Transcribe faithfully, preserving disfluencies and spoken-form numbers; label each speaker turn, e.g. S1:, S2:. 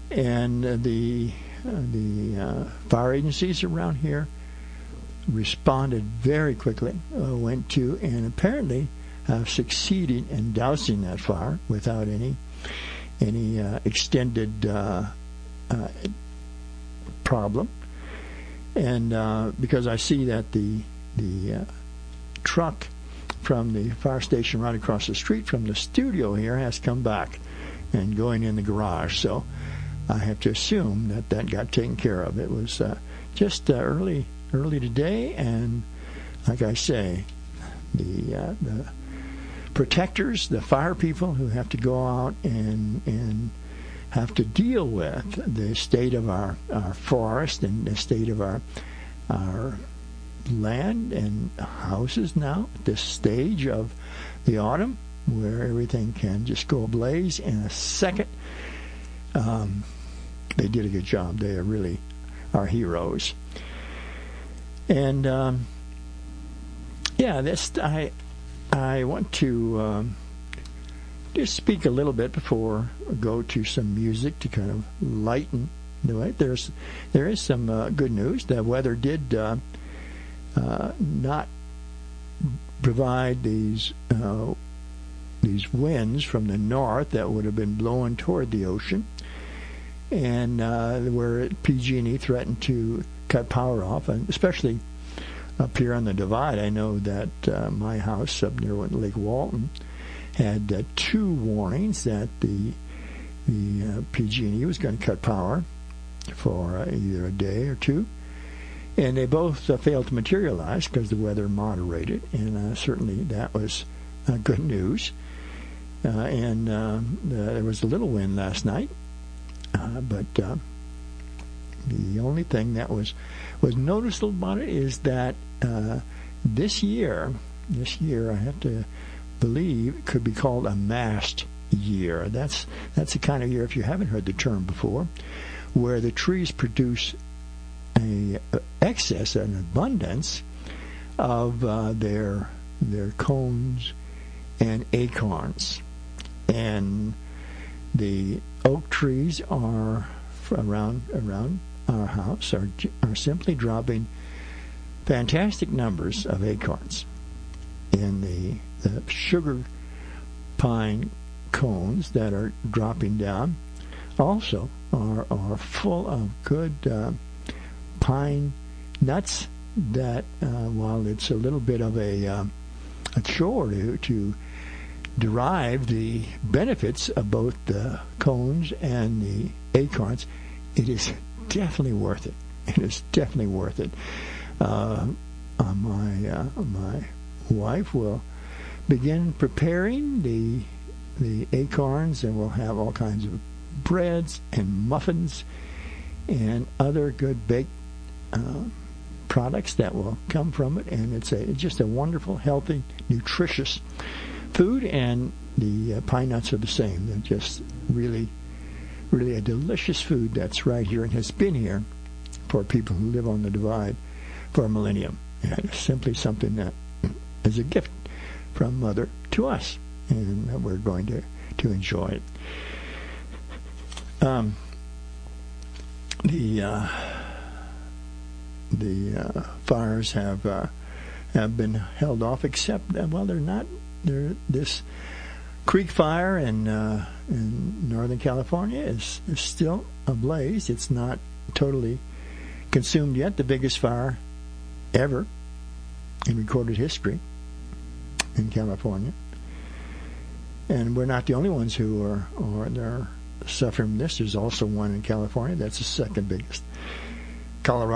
S1: And uh, the uh, the uh, fire agencies around here responded very quickly, uh, went to, and apparently have succeeded in dousing that fire without any any uh, extended uh, uh, problem. And uh, because I see that the the uh, truck from the fire station right across the street from the studio here has come back and going in the garage, so I have to assume that that got taken care of. It was uh, just uh, early early today, and like I say, the uh, the protectors, the fire people who have to go out and and have to deal with the state of our, our forest and the state of our our land and houses now at this stage of the autumn, where everything can just go ablaze in a second. Um, they did a good job. They are really our heroes. And um, yeah, this I I want to um, just speak a little bit before I go to some music to kind of lighten the way. There's there is some uh, good news. The weather did uh, uh, not provide these uh, these winds from the north that would have been blowing toward the ocean, and uh, where P G and E threatened to cut power off, and especially up here on the divide. I know that uh, my house up near Lake Walton had uh, two warnings that the the uh, P G and E was going to cut power for uh, either a day or two, and they both uh, failed to materialize because the weather moderated, and uh, certainly that was uh, good news. Uh, and uh, there was a little wind last night, uh, but uh, the only thing that was was noticeable about it is that uh, this year, this year I have to believe could be called a mast year. That's that's the kind of year, if you haven't heard the term before, where the trees produce a, a excess, an abundance of uh, their their cones and acorns, and the oak trees are around around our house are are simply dropping fantastic numbers of acorns. In the the sugar pine cones that are dropping down also are are full of good uh, pine nuts that, uh, while it's a little bit of a, uh, a chore to, to derive the benefits of both the cones and the acorns, it is definitely worth it. It is definitely worth it. Uh, uh, my uh, my wife will begin preparing the the acorns, and we'll have all kinds of breads and muffins and other good baked uh, products that will come from it. And it's a it's just a wonderful, healthy, nutritious food. And the uh, pine nuts are the same. They're just really, really a delicious food that's right here and has been here for people who live on the divide for a millennium. And it's simply something that is a gift from Mother to us, and we're going to, to enjoy it. Um, the uh, the uh, fires have uh, have been held off, except uh, well, they're not. They're this creek fire in uh, in Northern California is, is still ablaze. It's not totally consumed yet. The biggest fire ever in recorded history in California. And we're not the only ones who are, are, are suffering from this. There's also one in California. That's the second biggest. Colorado